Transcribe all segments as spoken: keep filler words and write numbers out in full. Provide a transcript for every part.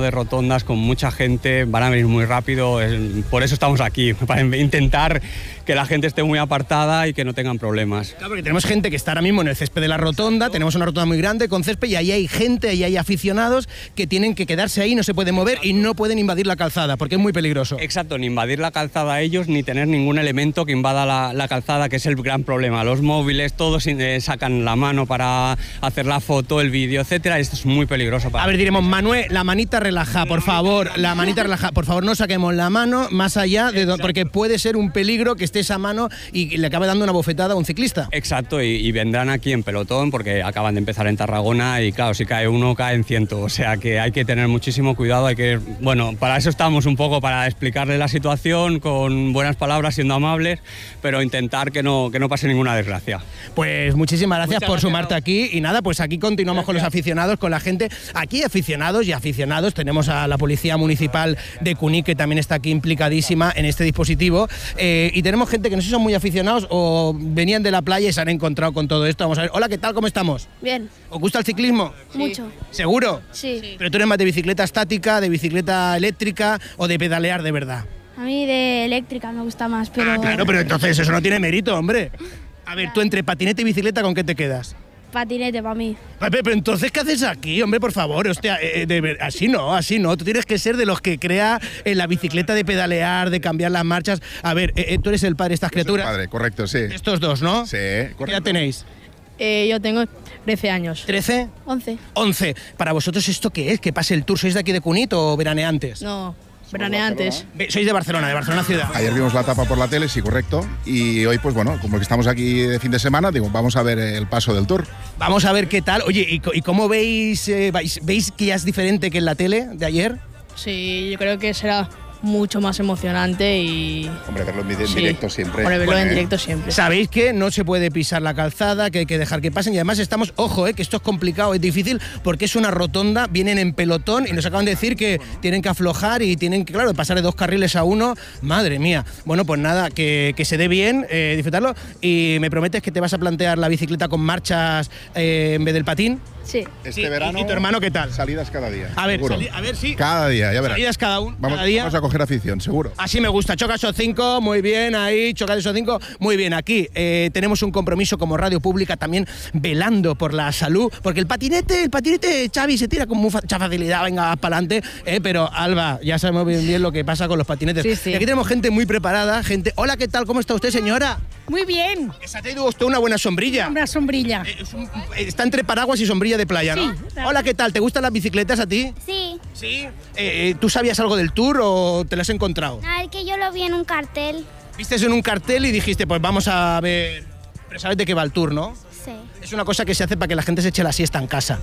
de rotondas con mucha gente, van a venir muy rápido, es, por eso estamos aquí, para intentar que la gente esté muy apartada y que no tengan problemas. Claro, porque tenemos gente que está ahora mismo en el césped de la rotonda. Exacto. Tenemos una rotonda muy grande con césped y ahí hay gente, y hay aficionados que tienen que quedarse ahí, no se pueden mover. Exacto. Y no pueden invadir la calzada porque es muy peligroso. Exacto, ni invadir la calzada ellos, ni tener ningún elemento que invada la, la calzada, que es el gran problema. Los móviles, todos eh, sacan la mano para hacer la foto, el vídeo, etcétera. Esto es muy peligroso para... A ver, diremos, Manuel, la manita relaja, por favor, la manita relaja, por favor, no saquemos la mano más allá de do, porque puede ser un peligro que esté esa mano y le acabe dando una bofetada a un ciclista. Exacto, y, y vendrán aquí en pelotón porque acaban de empezar en Tarragona y claro, si cae uno, caen ciento, o sea que hay que tener muchísimo cuidado, hay que, bueno, para eso estamos un poco, para explicarle la situación con buenas palabras, siendo amables, pero intentar que no, que no pase ninguna desgracia. Pues muchísimas gracias Muchas por gracias. sumarte aquí y nada, pues aquí continuamos gracias. Con los aficionados, con la gente, aquí aficionados y aficionados, tenemos a la Policía Municipal de Cunit que también está aquí implicadísima en este dispositivo eh, y tenemos gente que no sé si son muy aficionados o venían de la playa y se han encontrado con todo esto. Vamos a ver, hola, ¿qué tal? ¿Cómo estamos? Bien. ¿Os gusta el ciclismo? Sí. Mucho. ¿Seguro? Sí. sí. ¿Pero tú eres más de bicicleta estática, de bicicleta eléctrica o de pedalear de verdad? A mí de eléctrica me gusta más, pero... Ah, claro, pero entonces eso no tiene mérito, hombre. A ver, tú entre patinete y bicicleta, ¿con qué te quedas? Patinete para mí. Pero, pero entonces, ¿qué haces aquí? Hombre, por favor, hostia, eh, de ver, así no, así no. Tú tienes que ser de los que crea en la bicicleta de pedalear, de cambiar las marchas. A ver, eh, tú eres el padre de estas criaturas. Soy el padre, correcto, sí. Estos dos, ¿no? Sí, correcto. ¿Qué edad tenéis? Eh, yo tengo trece años. ¿trece? once. once. ¿Para vosotros esto qué es? ¿Que pase el tour? ¿Sois de aquí de Cunit o veraneantes? No, veraneantes. Sois de Barcelona, de Barcelona ciudad. Ayer vimos la etapa por la tele, sí, correcto. Y hoy, pues bueno, como que estamos aquí de fin de semana, digo, vamos a ver el paso del tour. Vamos a ver qué tal. Oye, ¿y, y cómo veis, eh, veis? ¿Veis que ya es diferente que en la tele de ayer? Sí, yo creo que será mucho más emocionante y... Hombre, verlo en sí. directo siempre. Hombre, verlo bueno, en ¿eh? directo siempre. Sabéis que no se puede pisar la calzada, que hay que dejar que pasen y además estamos, ojo, eh, que esto es complicado, es difícil porque es una rotonda, vienen en pelotón y nos acaban de decir que tienen que aflojar y tienen que, claro, pasar de dos carriles a uno. Madre mía. Bueno, pues nada, que, que se dé bien, eh, disfrutarlo y me prometes que te vas a plantear la bicicleta con marchas eh, en vez del patín. Sí. Este Sí, verano... ¿Y tu hermano qué tal? Salidas cada día. A ver, seguro. sali- a ver si... Cada día, ya verás. Salidas cada uno, Vamos, cada día. vamos a coger afición, seguro. Así me gusta, choca esos cinco, muy bien, ahí, choca esos cinco, muy bien. Aquí eh, tenemos un compromiso como radio pública también velando por la salud, porque el patinete, el patinete, Xavi, se tira con mucha facilidad, venga, para adelante, eh, pero Alba, ya sabemos bien, bien lo que pasa con los patinetes. Sí, sí. Y aquí tenemos gente muy preparada, gente... Hola, ¿qué tal? ¿Cómo está usted, señora? Muy bien, Se ha traído usted una buena sombrilla. una sombrilla. Eh, es un- está entre paraguas y sombrilla de playa, ¿no? Sí. Hola, ¿qué tal? ¿Te gustan las bicicletas a ti? Sí. Sí. Eh, eh, ¿Tú sabías algo del tour o te las has encontrado? A ver, que yo lo vi en un cartel. Viste en un cartel y dijiste, pues vamos a ver... Pero sabes de qué va el tour, ¿no? Sí. Es una cosa que se hace para que la gente se eche la siesta en casa.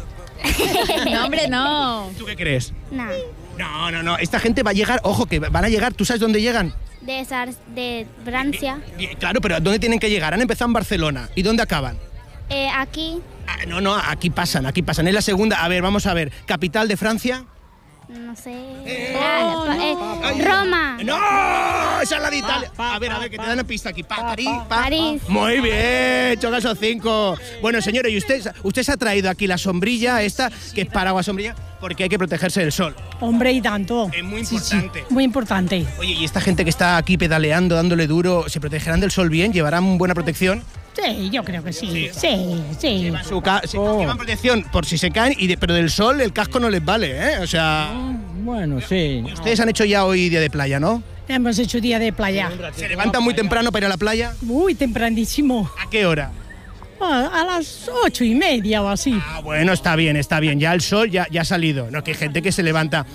No, hombre, no. ¿Tú qué crees? No. No, no, no. Esta gente va a llegar... Ojo, que van a llegar... ¿Tú sabes dónde llegan? De Sar de Francia. Y- Claro, pero ¿dónde tienen que llegar? Han empezado en Barcelona. ¿Y dónde acaban? Eh, aquí, Ah, no, no, aquí pasan, aquí pasan. Es la segunda... A ver, vamos a ver. ¿Capital de Francia? no sé. Ah, pa- eh, Roma. ¡No! Esa es la de Italia. A ver, a ver, que te dan una pista aquí. Pa- París. pa- París. Muy bien, choca esos cinco. Bueno, señores, ¿y usted, usted se ha traído aquí la sombrilla esta, que es paraguas sombrilla, porque hay que protegerse del sol? Hombre, y tanto. Es muy Sí, sí, importante. muy importante. Oye, ¿y esta gente que está aquí pedaleando, dándole duro, se protegerán del sol bien? ¿Llevarán buena protección? Sí, yo creo que sí. Sí, sí. Su ca- sí, llevan protección por si se caen, y de- pero del sol el casco no les vale, ¿eh? O sea... Bueno, sí. Ustedes han hecho ya hoy día de playa, ¿no? Hemos hecho día de playa. ¿Se levantan muy temprano para ir a la playa? Muy tempranísimo. ¿A qué hora? A, a las ocho y media o así. Ah, bueno, está bien, está bien. Ya el sol ya, ya ha salido. No, que hay gente que se levanta.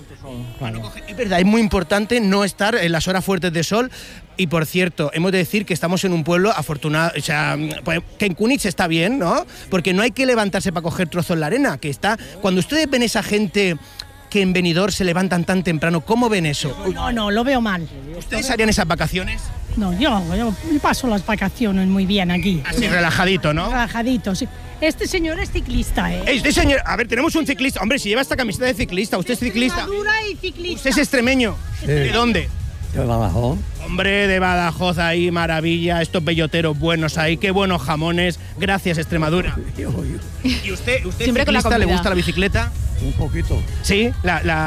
Es verdad, es muy importante no estar en las horas fuertes de sol. Y por cierto, hemos de decir que estamos en un pueblo afortunado, o sea, pues, que en Cunit está bien, ¿no? Porque no hay que levantarse para coger trozos en la arena, que está... Cuando ustedes ven esa gente que en Benidorm se levantan tan temprano, ¿cómo ven eso? No, no, lo veo mal. ¿Ustedes harían esas vacaciones? No, yo, yo paso las vacaciones muy bien aquí. Así relajadito, ¿no? Relajadito, sí. Este señor es ciclista, ¿eh? Este señor, a ver, tenemos un ciclista. Hombre, si lleva esta camiseta de ciclista, usted es ciclista. Madura y ciclista. ¿Usted es extremeño? ¿De dónde? ¿De Badajoz? Hombre, de Badajoz ahí, maravilla, estos belloteros buenos ahí, qué buenos jamones. Gracias, Extremadura. ¿Y usted, usted Siempre con la ciclista, le comida. gusta la bicicleta? Un poquito. Sí, la, la,